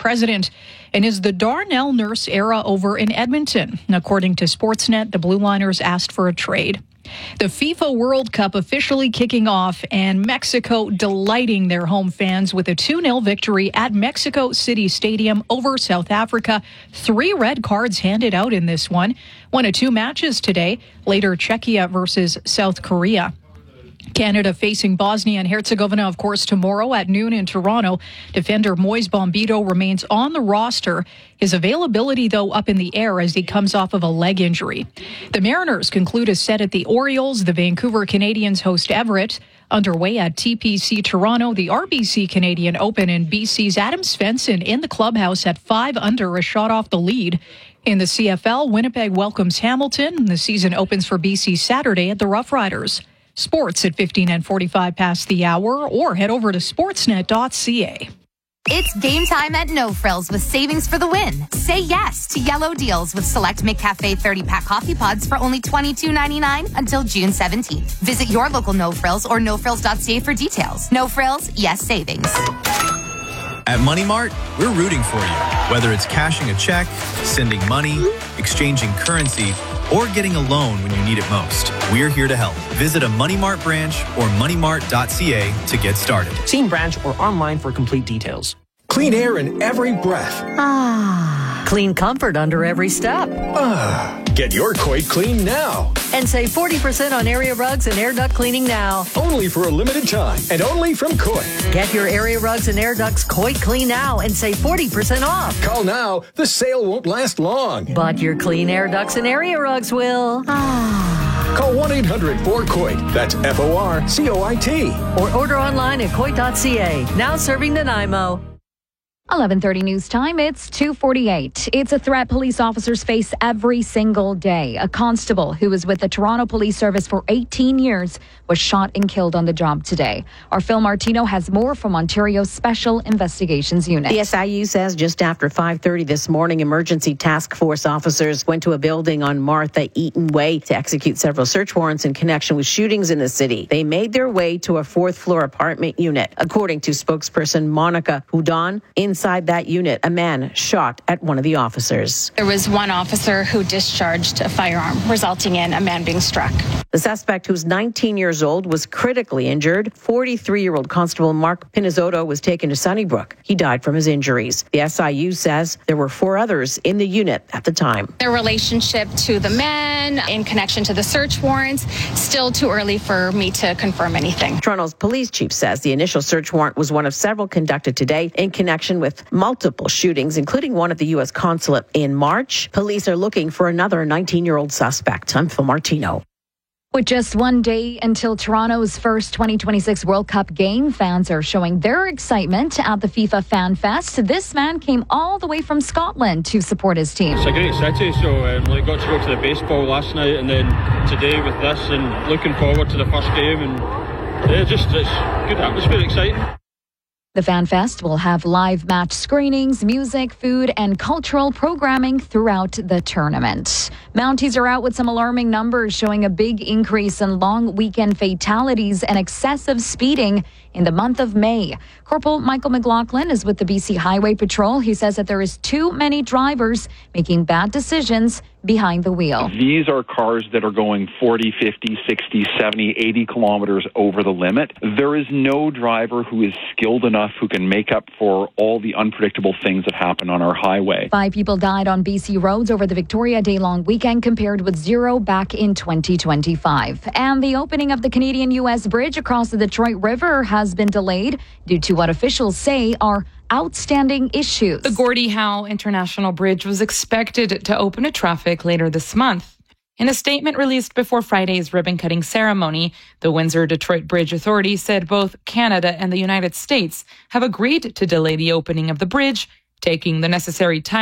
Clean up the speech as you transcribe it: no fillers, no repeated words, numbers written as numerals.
president and is the Darnell Nurse era over in Edmonton. According to Sportsnet, the Blue Liners asked for a trade. The FIFA World Cup officially kicking off, and Mexico delighting their home fans with a 2-0 victory at Mexico City Stadium over South Africa. 3 red cards handed out in this one. One of 2 matches today. Later, Czechia versus South Korea. Canada facing Bosnia and Herzegovina, of course, tomorrow at noon in Toronto. Defender Moise Bombito remains on the roster. His availability, though, up in the air as he comes off of a leg injury. The Mariners conclude a set at the Orioles. The Vancouver Canadians host Everett. Underway at TPC Toronto, the RBC Canadian Open, and BC's Adam Svensson in the clubhouse at 5 under, a shot off the lead. In the CFL, Winnipeg welcomes Hamilton. The season opens for BC Saturday at the Rough Riders. Sports at 15 and 45 past the hour, or head over to sportsnet.ca. It's game time at No Frills with savings for the win. Say yes to yellow deals with select McCafe 30-pack coffee pods for only $22.99 until June 17th. Visit your local No Frills or nofrills.ca for details. No Frills, yes savings. At Money Mart, we're rooting for you. Whether it's cashing a check, sending money, exchanging currency, or getting a loan when you need it most, we're here to help. Visit a Money Mart branch or moneymart.ca to get started. See in branch or online for complete details. Clean air in every breath. Clean comfort under every step. Get your Coit clean now. And save 40% on area rugs and air duct cleaning now. Only for a limited time and only from Coit. Get your area rugs and air ducts Coit clean now and save 40% off. Call now. The sale won't last long. But your clean air ducts and area rugs will. Call 1-800-4COIT. That's FORCOIT. Or order online at Coit.ca. Now serving Nanaimo. 11:30 news time. It's 2:48. It's a threat police officers face every single day. A constable who was with the Toronto Police Service for 18 years was shot and killed on the job today. Our Phil Martino has more from Ontario's Special Investigations Unit. The SIU says just after 5:30 this morning, emergency task force officers went to a building on Martha Eaton Way to execute several search warrants in connection with shootings in the city. They made their way to a 4th-floor apartment unit. According to spokesperson Monica Houdon, inside that unit, a man shot at one of the officers. There was one officer who discharged a firearm, resulting in a man being struck. The suspect, who's 19 years old, was critically injured. 43-year-old Constable Mark Pinizotto was taken to Sunnybrook. He died from his injuries. The SIU says there were 4 others in the unit at the time. Their relationship to the men in connection to the search warrants, still too early for me to confirm anything. Toronto's police chief says the initial search warrant was one of several conducted today in connection with multiple shootings, including one at the U.S. consulate in March. Police are looking for another 19-year-old suspect. I'm Phil Martino. With just one day until Toronto's first 2026 World Cup game, fans are showing their excitement at the FIFA Fan Fest. This man came all the way from Scotland to support his team. It's a great city, so I got to go to the baseball last night and then today with this, and looking forward to the first game, and it's good atmosphere, exciting. The Fan Fest will have live match screenings, music, food, and cultural programming throughout the tournament. Mounties are out with some alarming numbers showing a big increase in long weekend fatalities and excessive speeding in the month of May. Corporal Michael McLaughlin is with the BC Highway Patrol. He says that there is too many drivers making bad decisions behind the wheel. These are cars that are going 40, 50, 60, 70, 80 kilometers over the limit. There is no driver who is skilled enough who can make up for all the unpredictable things that happen on our highway. 5 people died on BC roads over the Victoria Day long weekend, compared with 0 back in 2025. And the opening of the Canadian-US bridge across the Detroit River has been delayed due to what officials say are outstanding issues. The Gordie Howe International Bridge was expected to open to traffic later this month. In a statement released before Friday's ribbon-cutting ceremony, the Windsor-Detroit Bridge Authority said both Canada and the United States have agreed to delay the opening of the bridge, taking the necessary time